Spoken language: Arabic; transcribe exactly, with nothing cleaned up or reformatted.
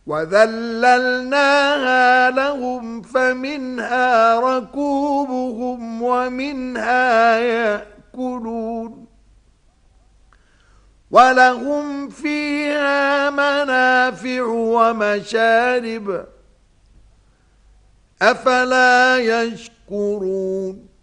وذللناها لهم فمنها ركوبهم ومنها يأكلون ولهم فيها منافع ومشارب أفلا يشكرون